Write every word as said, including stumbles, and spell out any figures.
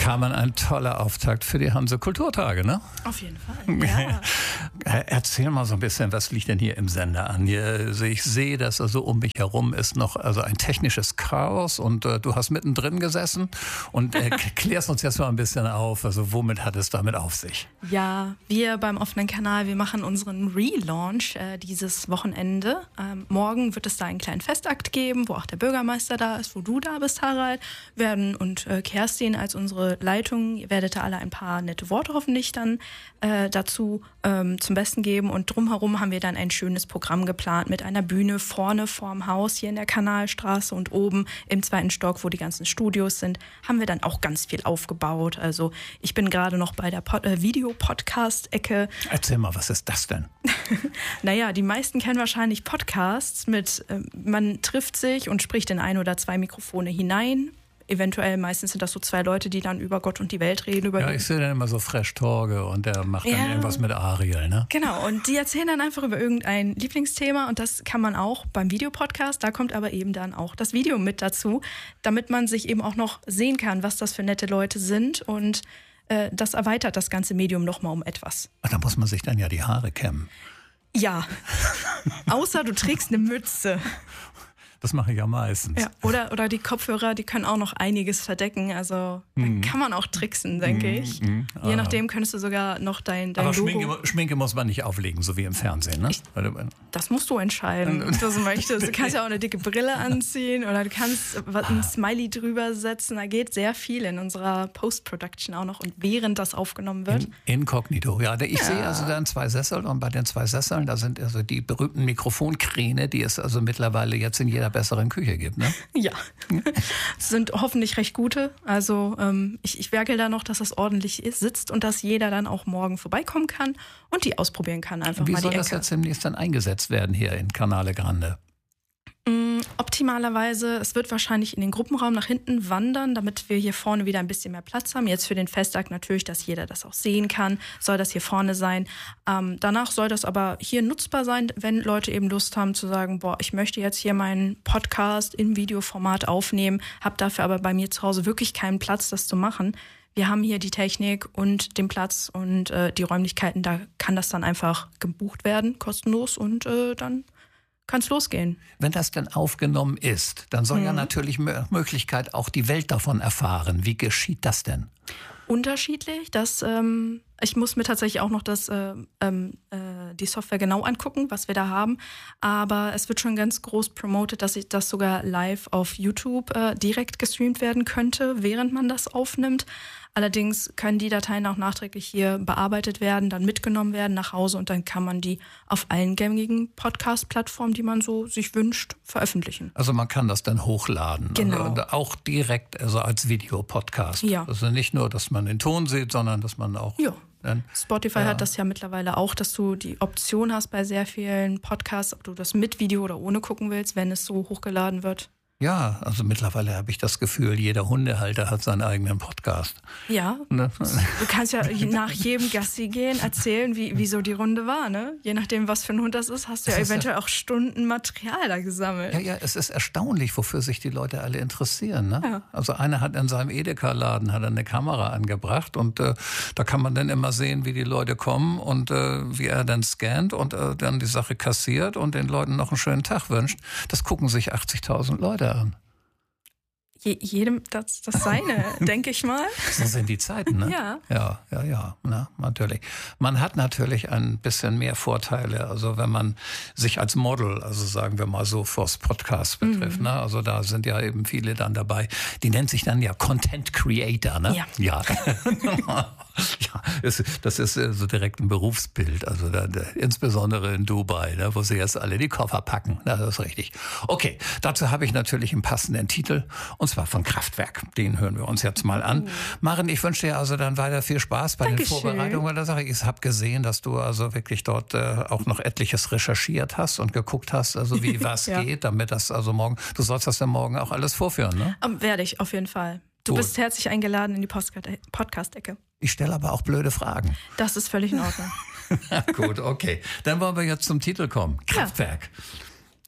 Carmen, ein toller Auftakt für die Hanse Kulturtage, ne? Auf jeden Fall, ja. Erzähl mal so ein bisschen, was liegt denn hier im Sender an? Hier, also ich sehe, dass also um mich herum ist noch also ein technisches Chaos und äh, du hast mittendrin gesessen und äh, klärst uns jetzt mal ein bisschen auf. Also womit hat es damit auf sich? Ja, wir beim offenen Kanal, wir machen unseren Relaunch äh, dieses Wochenende. Ähm, morgen wird es da einen kleinen Festakt geben, wo auch der Bürgermeister da ist, wo du da bist, Harald, werden und äh, Kerstin als unsere Leitung, ihr werdet da alle ein paar nette Worte hoffentlich dann äh, dazu ähm, zum Besten geben und drumherum haben wir dann ein schönes Programm geplant mit einer Bühne vorne vorm Haus hier in der Kanalstraße und oben im zweiten Stock, wo die ganzen Studios sind, haben wir dann auch ganz viel aufgebaut. Also ich bin gerade noch bei der Pod- äh, Videopodcast-Ecke. Erzähl mal, was ist das denn? Naja, die meisten kennen wahrscheinlich Podcasts mit, äh, man trifft sich und spricht in ein oder zwei Mikrofone hinein. Eventuell, meistens sind das so zwei Leute, die dann über Gott und die Welt reden. Über ja, ich sehe dann immer so Fresh Torge und der macht dann ja, irgendwas mit Ariel, ne? Genau, und die erzählen dann einfach über irgendein Lieblingsthema und das kann man auch beim Videopodcast, da kommt aber eben dann auch das Video mit dazu, damit man sich eben auch noch sehen kann, was das für nette Leute sind und äh, das erweitert das ganze Medium nochmal um etwas. Ach, da muss man sich dann ja die Haare kämmen. Ja, außer du trägst eine Mütze. Das mache ich ja meistens. Ja, oder, oder die Kopfhörer, die können auch noch einiges verdecken. Also mm. da kann man auch tricksen, denke mm, ich. Mm, Je ah. nachdem könntest du sogar noch dein, dein Aber Logo... Schminke, Schminke muss man nicht auflegen, so wie im Fernsehen, ne? Ich, das musst du entscheiden, ob du das möchtest. Du kannst ja auch eine dicke Brille anziehen oder du kannst ein Smiley drüber setzen. Da geht sehr viel in unserer Post-Production auch noch und während das aufgenommen wird. In, inkognito, ja. Ich ja. sehe also dann zwei Sessel und bei den zwei Sesseln, da sind also die berühmten Mikrofonkräne, die es also mittlerweile jetzt in jeder besseren Küche gibt, ne? Ja, es sind hoffentlich recht gute. Also ähm, ich, ich werkel da noch, dass das ordentlich ist, sitzt und dass jeder dann auch morgen vorbeikommen kann und die ausprobieren kann. Einfach Wie mal soll die das Ecke. jetzt demnächst dann eingesetzt werden hier in Canale Grande? Mm, optimalerweise, es wird wahrscheinlich in den Gruppenraum nach hinten wandern, damit wir hier vorne wieder ein bisschen mehr Platz haben. Jetzt für den Festakt natürlich, dass jeder das auch sehen kann, soll das hier vorne sein. Ähm, danach soll das aber hier nutzbar sein, wenn Leute eben Lust haben zu sagen, boah, ich möchte jetzt hier meinen Podcast im Videoformat aufnehmen, habe dafür aber bei mir zu Hause wirklich keinen Platz, das zu machen. Wir haben hier die Technik und den Platz und äh, die Räumlichkeiten, da kann das dann einfach gebucht werden, kostenlos und äh, dann kann es losgehen. Wenn das denn aufgenommen ist, dann soll mhm. ja natürlich Möglichkeit auch die Welt davon erfahren. Wie geschieht das denn? Unterschiedlich. Das, ähm, ich muss mir tatsächlich auch noch das, äh, äh, die Software genau angucken, was wir da haben. Aber es wird schon ganz groß promotet, dass ich das sogar live auf YouTube äh, direkt gestreamt werden könnte, während man das aufnimmt. Allerdings können die Dateien auch nachträglich hier bearbeitet werden, dann mitgenommen werden nach Hause und dann kann man die auf allen gängigen Podcast-Plattformen, die man so sich wünscht, veröffentlichen. Also man kann das dann hochladen. Genau. Also auch direkt also als Videopodcast. Ja. Also nicht nur, dass man den Ton sieht, sondern dass man auch... Ja. Dann, Spotify ja. hat das ja mittlerweile auch, dass du die Option hast bei sehr vielen Podcasts, ob du das mit Video oder ohne gucken willst, wenn es so hochgeladen wird. Ja, also mittlerweile habe ich das Gefühl, jeder Hundehalter hat seinen eigenen Podcast. Ja, ne? Du kannst ja nach jedem Gassi gehen erzählen, wie, wie so die Runde war, ne? Je nachdem, was für ein Hund das ist, hast du ja eventuell auch Stunden Material da gesammelt. Ja, ja, es ist erstaunlich, wofür sich die Leute alle interessieren, ne? Ja. Also einer hat in seinem Edeka-Laden hat eine Kamera angebracht und äh, da kann man dann immer sehen, wie die Leute kommen und äh, wie er dann scannt und äh, dann die Sache kassiert und den Leuten noch einen schönen Tag wünscht. Das gucken sich achtzigtausend Leute an. Je, jedem das, das seine, denke ich mal. So sind die Zeiten, ne? Ja. Ja, ja, ja, na, natürlich. Man hat natürlich ein bisschen mehr Vorteile, also wenn man sich als Model, also sagen wir mal so, was Podcast betrifft, mhm. ne? Also da sind ja eben viele dann dabei, die nennt sich dann ja Content Creator, ne? Ja. Ja. Ja, es, das ist so direkt ein Berufsbild, also da, da, insbesondere in Dubai, ne, wo sie jetzt alle die Koffer packen. Na, das ist richtig. Okay, dazu habe ich natürlich einen passenden Titel, und zwar von Kraftwerk. Den hören wir uns jetzt mal an. Uh. Maren, ich wünsche dir also dann weiter viel Spaß bei Dankeschön. Den Vorbereitungen der Sache. Ich habe gesehen, dass du also wirklich dort äh, auch noch etliches recherchiert hast und geguckt hast, also wie was ja. geht, damit das also morgen, du sollst das dann morgen auch alles vorführen, ne? Um, werde ich, auf jeden Fall. Du Gut. bist herzlich eingeladen in die Podcast-Ecke. Ich stelle aber auch blöde Fragen. Das ist völlig in Ordnung. Gut, okay. Dann wollen wir jetzt zum Titel kommen. Kraftwerk. Ja.